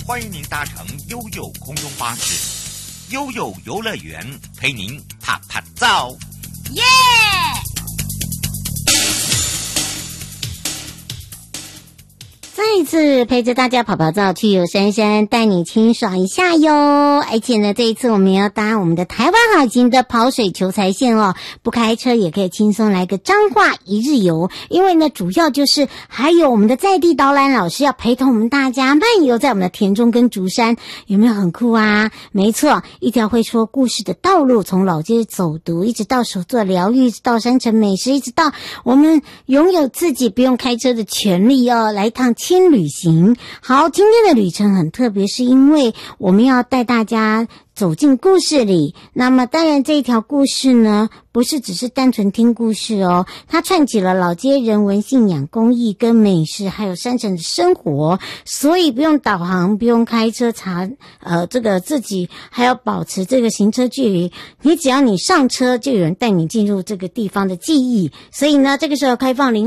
欢迎您搭乘悠悠空中巴士，悠悠游乐园陪您啪啪照， 耶！再一次陪着大家跑跑照去游山山，带你轻爽一下哟。而且呢，这一次我们要搭我们的台湾好行的跑水求财线哦，不开车也可以轻松来个彰化一日游。因为呢，主要就是还有我们的在地导览老师要陪同我们大家漫游在我们的田中跟竹山，有没有很酷啊？没错，一条会说故事的道路，从老街走读，一直到手作疗愈，一直到山城美食，一直到我们拥有自己不用开车的权利哦，来一趟轻旅行。好，今天的旅程很特别，是因为我们要带大家走进故事里。那么当然这一条故事呢，不是只是单纯听故事哦，它串起了老街人文信仰、公益跟美食，还有山城的生活，所以不用导航，不用开车查这个自己还要保持这个行车距离，你只要你上车就有人带你进入这个地方的记忆。所以呢，这个时候开放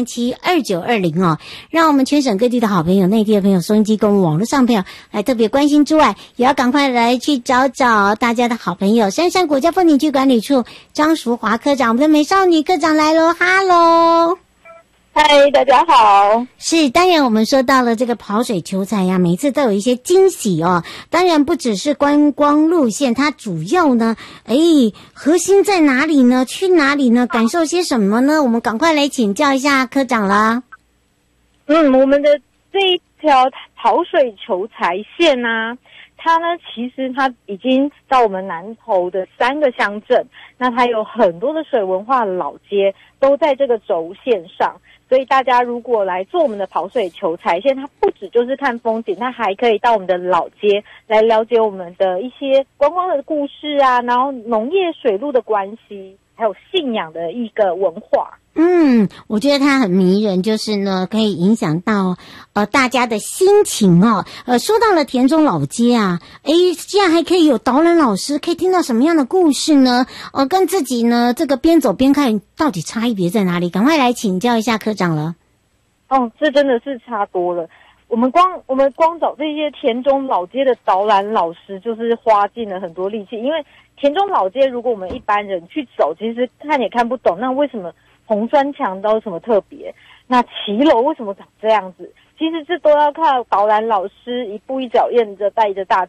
02372920哦，让我们全省各地的好朋友、内地的朋友、收音机跟我们网络上朋友来特别关心之外，也要赶快来去找大家的好朋友山山国家风景区管理处张淑华科长，我们的美少女科长来咯，哈喽。 嗨，大家好。 是，当然我们说到了这个跑水求财呀，每次都有一些惊喜哦。当然不只是观光路线，它主要呢，核心在哪里呢？去哪里呢？感受些什么呢？我们赶快来请教一下科长啦。 我们的这一条跑水求财线啊，它呢其实它已经到我们南投的3个乡镇，那它有很多的水文化老街都在这个轴线上。所以大家如果来做我们的跑水求财线，它不只就是看风景，它还可以到我们的老街来了解我们的一些观光的故事啊，然后农业水路的关系，还有信仰的一个文化。 我觉得它很迷人，就是呢可以影响到大家的心情哦。说到了田中老街啊，竟然还可以有导览老师，可以听到什么样的故事呢？跟自己呢这个边走边看到底差别在哪里？赶快来请教一下科长了。 这真的是差多了。我们光找这些田中老街的导览老师，就是花尽了很多力气。因为田中老街如果我们一般人去走，其实看也看不懂，那为什么红砖墙都有什么特别？那骑楼为什么长这样子？其实这都要靠导览老师一步一脚印着带着大